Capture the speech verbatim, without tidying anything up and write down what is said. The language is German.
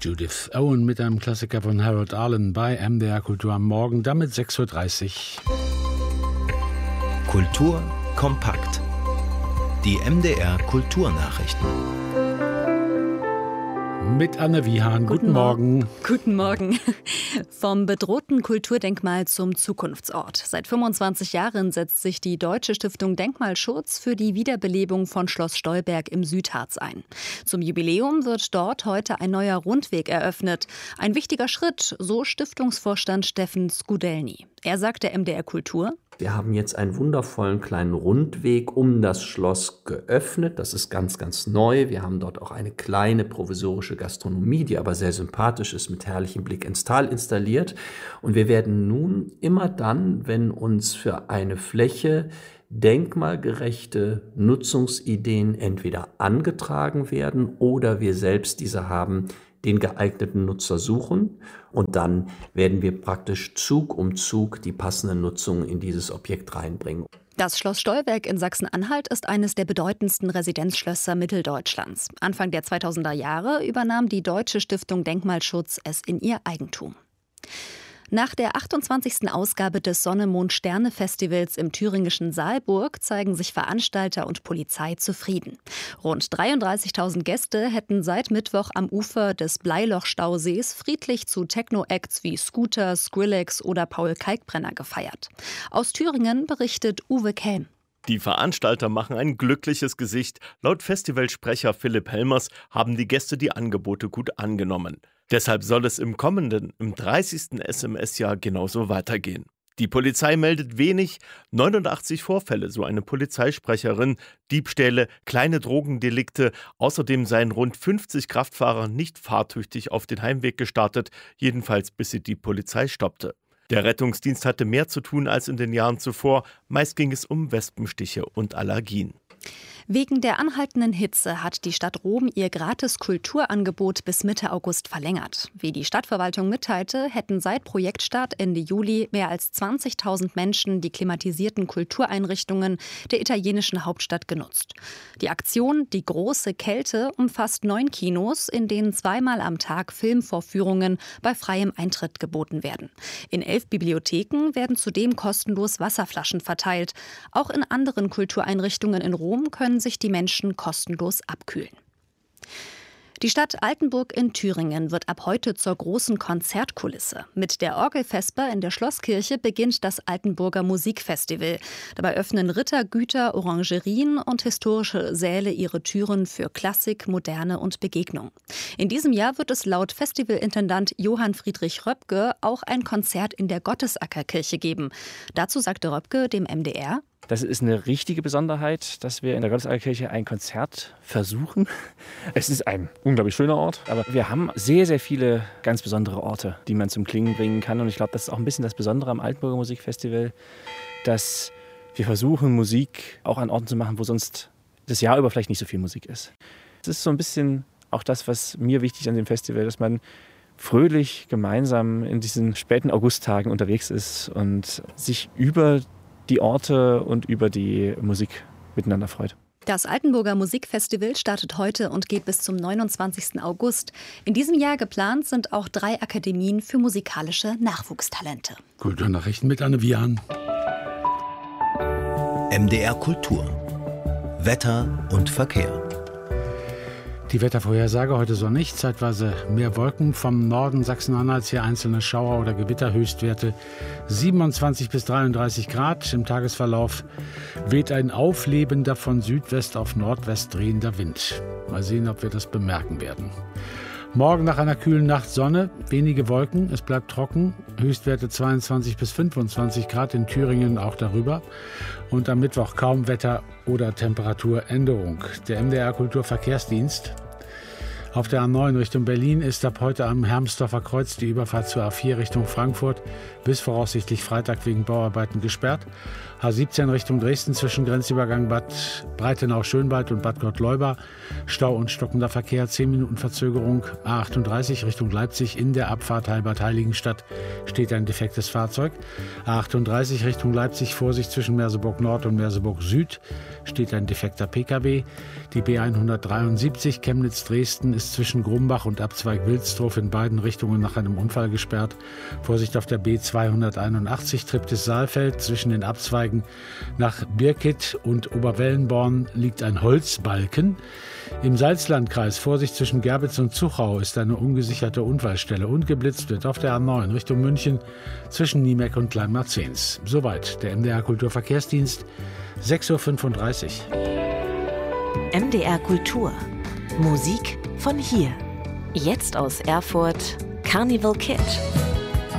Judith Owen mit einem Klassiker von Harold Arlen bei M D R Kultur am Morgen, damit sechs Uhr dreißig. Kultur kompakt. Die M D R Kulturnachrichten. Mit Anne Wiehan. Guten, Guten Morgen. Morgen. Guten Morgen. Vom bedrohten Kulturdenkmal zum Zukunftsort. Seit fünfundzwanzig Jahren setzt sich die Deutsche Stiftung Denkmalschutz für die Wiederbelebung von Schloss Stolberg im Südharz ein. Zum Jubiläum wird dort heute ein neuer Rundweg eröffnet. Ein wichtiger Schritt, so Stiftungsvorstand Steffen Skudelny. Er sagt der M D R Kultur: Wir haben jetzt einen wundervollen kleinen Rundweg um das Schloss geöffnet. Das ist ganz, ganz neu. Wir haben dort auch eine kleine provisorische Gastronomie, die aber sehr sympathisch ist, mit herrlichem Blick ins Tal installiert. Und wir werden nun immer dann, wenn uns für eine Fläche denkmalgerechte Nutzungsideen entweder angetragen werden oder wir selbst diese haben, den geeigneten Nutzer suchen, und dann werden wir praktisch Zug um Zug die passende Nutzung in dieses Objekt reinbringen. Das Schloss Stolberg in Sachsen-Anhalt ist eines der bedeutendsten Residenzschlösser Mitteldeutschlands. Anfang der zweitausender Jahre übernahm die Deutsche Stiftung Denkmalschutz es in ihr Eigentum. Nach der achtundzwanzigsten Ausgabe des Sonne-Mond-Sterne-Festivals im thüringischen Saalburg zeigen sich Veranstalter und Polizei zufrieden. Rund dreiunddreißigtausend Gäste hätten seit Mittwoch am Ufer des Bleiloch-Stausees friedlich zu Techno-Acts wie Scooter, Skrillex oder Paul Kalkbrenner gefeiert. Aus Thüringen berichtet Uwe Kelm. Die Veranstalter machen ein glückliches Gesicht. Laut Festivalsprecher Philipp Helmers haben die Gäste die Angebote gut angenommen. Deshalb soll es im kommenden, im dreißigsten S M S-Jahr genauso weitergehen. Die Polizei meldet wenig, neunundachtzig Vorfälle, so eine Polizeisprecherin, Diebstähle, kleine Drogendelikte. Außerdem seien rund fünfzig Kraftfahrer nicht fahrtüchtig auf den Heimweg gestartet, jedenfalls bis sie die Polizei stoppte. Der Rettungsdienst hatte mehr zu tun als in den Jahren zuvor. Meist ging es um Wespenstiche und Allergien. Wegen der anhaltenden Hitze hat die Stadt Rom ihr Gratis-Kulturangebot bis Mitte August verlängert. Wie die Stadtverwaltung mitteilte, hätten seit Projektstart Ende Juli mehr als zwanzigtausend Menschen die klimatisierten Kultureinrichtungen der italienischen Hauptstadt genutzt. Die Aktion Die große Kälte umfasst neun Kinos, in denen zweimal am Tag Filmvorführungen bei freiem Eintritt geboten werden. In elf Bibliotheken werden zudem kostenlos Wasserflaschen verteilt. Auch in anderen Kultureinrichtungen in Rom können sich die Menschen kostenlos abkühlen. Die Stadt Altenburg in Thüringen wird ab heute zur großen Konzertkulisse. Mit der Orgelvesper in der Schlosskirche beginnt das Altenburger Musikfestival. Dabei öffnen Ritter, Güter, Orangerien und historische Säle ihre Türen für Klassik, Moderne und Begegnung. In diesem Jahr wird es laut Festivalintendant Johann Friedrich Röpke auch ein Konzert in der Gottesackerkirche geben. Dazu sagte Röpke dem M D R: Das ist eine richtige Besonderheit, dass wir in der Gottesackerkirche ein Konzert versuchen. Es ist ein unglaublich schöner Ort, aber wir haben sehr, sehr viele ganz besondere Orte, die man zum Klingen bringen kann. Und ich glaube, das ist auch ein bisschen das Besondere am Altenburger Musikfestival, dass wir versuchen, Musik auch an Orten zu machen, wo sonst das Jahr über vielleicht nicht so viel Musik ist. Es ist so ein bisschen auch das, was mir wichtig ist an dem Festival, dass man fröhlich gemeinsam in diesen späten Augusttagen unterwegs ist und sich über die Orte und über die Musik miteinander freut. Das Altenburger Musikfestival startet heute und geht bis zum neunundzwanzigsten August. In diesem Jahr geplant sind auch drei Akademien für musikalische Nachwuchstalente. Kulturnachrichten mit Anne Wiehan. M D R Kultur. Wetter und Verkehr. Die Wettervorhersage: heute sonnig, zeitweise mehr Wolken. Vom Norden Sachsen-Anhalts hier einzelne Schauer oder Gewitter. Höchstwerte siebenundzwanzig bis dreiunddreißig Grad. Im Tagesverlauf weht ein auflebender, von Südwest auf Nordwest drehender Wind. Mal sehen, ob wir das bemerken werden. Morgen nach einer kühlen Nacht Sonne, wenige Wolken, es bleibt trocken, Höchstwerte zweiundzwanzig bis fünfundzwanzig Grad, in Thüringen auch darüber. Und am Mittwoch kaum Wetter- oder Temperaturänderung. Der M D R Kulturverkehrsdienst. Auf der A neun Richtung Berlin ist ab heute am Hermsdorfer Kreuz die Überfahrt zur A vier Richtung Frankfurt bis voraussichtlich Freitag wegen Bauarbeiten gesperrt. A siebzehn Richtung Dresden zwischen Grenzübergang Bad Breitenau-Schönwald und Bad Gottleuba. Stau und stockender Verkehr, zehn Minuten Verzögerung. A achtunddreißig Richtung Leipzig in der Abfahrt Heilbad-Heiligenstadt steht ein defektes Fahrzeug. A achtunddreißig Richtung Leipzig, Vorsicht zwischen Merseburg Nord und Merseburg Süd steht ein defekter Pkw. Die B hundertdreiundsiebzig Chemnitz-Dresden ist ist zwischen Grumbach und Abzweig Wilsdruf in beiden Richtungen nach einem Unfall gesperrt. Vorsicht auf der B zweihunderteinundachtzig Treptow-Saalfeld. Zwischen den Abzweigen nach Birkit und Oberwellenborn liegt ein Holzbalken. Im Salzlandkreis Vorsicht zwischen Gerbitz und Zuchau ist eine ungesicherte Unfallstelle und geblitzt wird auf der A neun Richtung München zwischen Niemeck und Kleinmarzens. Soweit der M D R Kulturverkehrsdienst, sechs Uhr fünfunddreißig. M D R Kultur. Musik von hier. Jetzt aus Erfurt, Carnival Kid.